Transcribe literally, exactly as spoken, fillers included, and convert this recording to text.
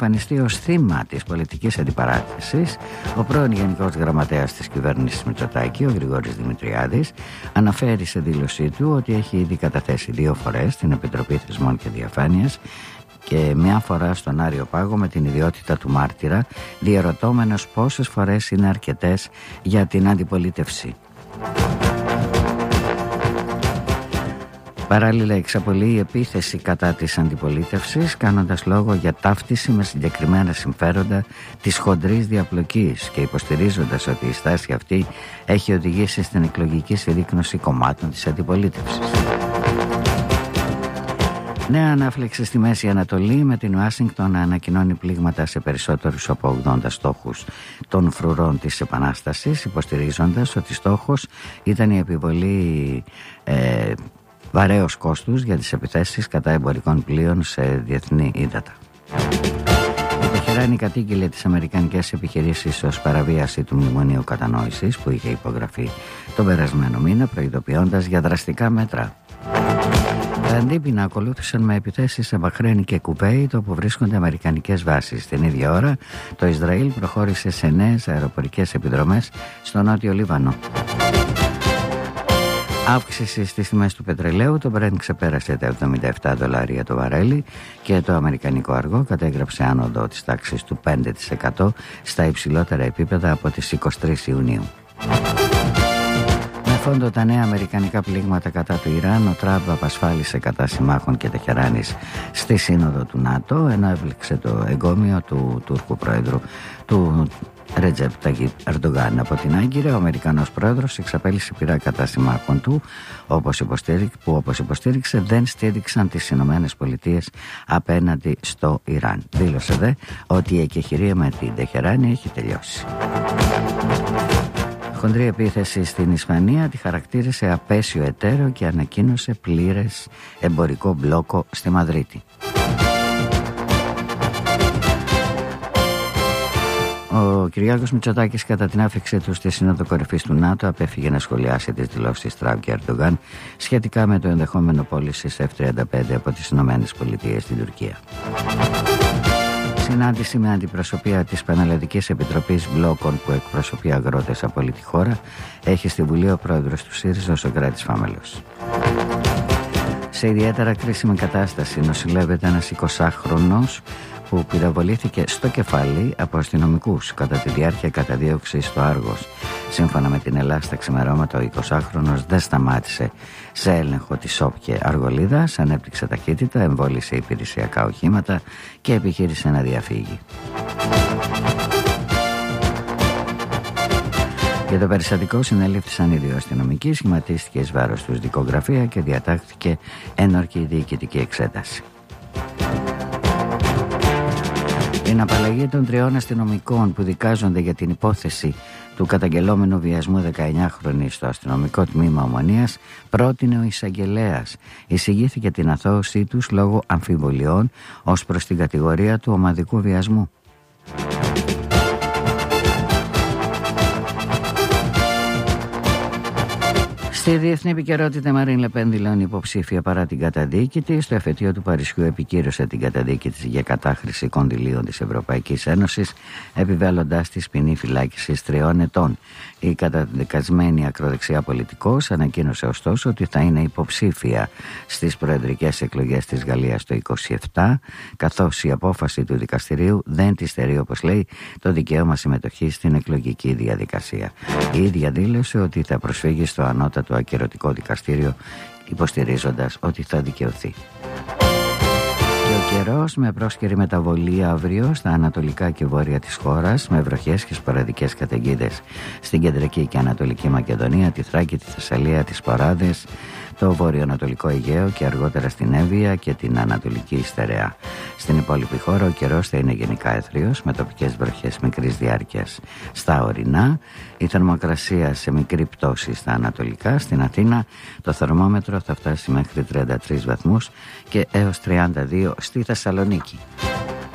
εμφανιστεί ως θύμα της πολιτικής αντιπαράθεσης, ο πρώην Γενικός Γραμματέας της κυβέρνησης Μητσοτάκη, ο Γρηγόρης Δημητριάδης, αναφέρει σε δήλωσή του ότι έχει ήδη καταθέσει δύο φορές στην Επιτροπή Θεσμών και Διαφάνειας και μια φορά στον Άριο Πάγο με την ιδιότητα του μάρτυρα, διερωτώμενος πόσες φορές είναι αρκετές για την αντιπολίτευση. Παράλληλα εξαπολύει η επίθεση κατά της αντιπολίτευσης, κάνοντας λόγο για ταύτιση με συγκεκριμένα συμφέροντα της χοντρής διαπλοκής και υποστηρίζοντας ότι η στάση αυτή έχει οδηγήσει στην εκλογική συρρίκνωση κομμάτων της αντιπολίτευσης. Νέα ανάφλεξη στη Μέση Ανατολή, με την Ουάσιγκτον να ανακοινώνει πλήγματα σε περισσότερους από ογδόντα στόχους των φρουρών της Επανάστασης, υποστηρίζοντας ότι στόχος ήταν η επιβολή ε, βαρέως κόστους για τις επιθέσεις κατά εμπορικών πλοίων σε διεθνή ύδατα. Η Τεχεράνη κατήγγειλε τις αμερικανικές επιχειρήσεις ως παραβίαση του Μνημονίου Κατανόησης που είχε υπογραφεί τον περασμένο μήνα, προειδοποιώντας για δραστικά μέτρα. Τα αντίπεινα ακολούθησαν με επιθέσεις σε Μπαχρέιν και Κουβέιτ, όπου βρίσκονται αμερικανικές βάσεις. Την ίδια ώρα, το Ισραήλ προχώρησε σε νέες αεροπορικές επιδρομές στο νότιο Λίβανο. Αύξηση στις τιμές του πετρελαίου, το Brent ξεπέρασε τα εβδομήντα επτά δολάρια το βαρέλι και το αμερικανικό αργό κατέγραψε άνοδο της τάξης του πέντε τοις εκατό στα υψηλότερα επίπεδα από τις είκοσι τρεις Ιουνίου. Με φόντο τα νέα αμερικανικά πλήγματα κατά του Ιράν, ο Τραμπ απασφάλισε κατά συμμάχων και Τεχεράνης στη σύνοδο του ΝΑΤΟ, ενώ έβληξε το εγκόμιο του Τούρκου πρόεδρου του Ρετζέπ Ταγίπ Ερντογάν. Από την Άγκυρα, ο Αμερικανός πρόεδρος εξαπέλυσε πειρά κατά συμμάχων του, όπως υποστήριξε, που όπως υποστήριξε δεν στήριξαν τις Ηνωμένες Πολιτείες απέναντι στο Ιράν. Δήλωσε δε ότι η εκεχηρία με την Τεχεράνη έχει τελειώσει. Χοντρή επίθεση στην Ισπανία τη χαρακτήρισε απέσιο εταίρο και ανακοίνωσε πλήρες εμπορικό μπλόκο στη Μαδρίτη. Ο Κυριάκος Μητσοτάκης, κατά την άφηξή του στη Σύνοδο Κορυφής του ΝΑΤΟ, απέφυγε να σχολιάσει τις δηλώσεις Τραμπ και Ερντογάν σχετικά με το ενδεχόμενο πώλησης εφ τριάντα πέντε από τις Ηνωμένες Πολιτείες στην Τουρκία. Συνάντηση με αντιπροσωπεία της Πανελλαδικής Επιτροπής Μπλόκων που εκπροσωπεί αγρότες από όλη τη χώρα έχει στη Βουλή ο πρόεδρος του ΣΥΡΙΖΑ, ο Σωκράτης Φάμελος. Σε ιδιαίτερα κρίσιμη κατάσταση νοσηλεύεται ένας εικοσάχρονος που πυροβολήθηκε στο κεφάλι από αστυνομικούς κατά τη διάρκεια καταδίωξης στο Άργος. Σύμφωνα με την Ελλάδα στα ξημερώματα, ο εικοσάχρονος δεν σταμάτησε σε έλεγχο της ΟΠ και Αργολίδας, ανέπτυξε ταχύτητα, εμβόλυσε υπηρεσιακά οχήματα και επιχείρησε να διαφύγει. Για το περιστατικό συνελήφθησαν οι δύο αστυνομικοί, σχηματίστηκε εις βάρος τους δικογραφία και διατάχθηκε ένορκη διοικητική εξέταση. Την απαλλαγή των τριών αστυνομικών που δικάζονται για την υπόθεση του καταγγελόμενου βιασμού δεκαεννιάχρονη στο αστυνομικό τμήμα Ομονίας πρότεινε ο εισαγγελέας. Εισηγήθηκε την αθώωσή τους λόγω αμφιβολιών ως προς την κατηγορία του ομαδικού βιασμού. Στη διεθνή επικαιρότητα, η Μαρίν Λεπέν δηλώνει υποψήφια παρά την καταδίκη της. Το εφετείο του Παρισιού επικύρωσε την καταδίκη της για κατάχρηση κονδυλίων της Ευρωπαϊκής Ένωσης, επιβάλλοντάς της ποινή φυλάκισης τριών ετών. Η καταδικασμένη ακροδεξιά πολιτικός ανακοίνωσε ωστόσο ότι θα είναι υποψήφια στις προεδρικές εκλογές της Γαλλίας το είκοσι επτά, καθώς η απόφαση του δικαστηρίου δεν της στερεί, όπως λέει, το δικαίωμα συμμετοχής στην εκλογική διαδικασία. Η ίδια δήλωσε ότι θα προσφύγει στο ανώτατο το ακυρωτικό δικαστήριο, υποστηρίζοντας ότι θα δικαιωθεί. Και ο καιρός, με πρόσκαιρη μεταβολή αύριο στα ανατολικά και βόρεια της χώρας, με βροχές και σποραδικές καταιγίδες στην κεντρική και ανατολική Μακεδονία, τη Θράκη, τη Θεσσαλία, τις Ποράδες, το βορειοανατολικό Αιγαίο και αργότερα στην Εύβοια και την Ανατολική Στερεά. Στην υπόλοιπη χώρα ο καιρός θα είναι γενικά έθριος, με τοπικές βροχές μικρής διάρκειας στα ορεινά, η θερμοκρασία σε μικρή πτώση στα ανατολικά. Στην Αθήνα το θερμόμετρο θα φτάσει μέχρι τριάντα τρεις βαθμούς και έως τριάντα δύο στη Θεσσαλονίκη.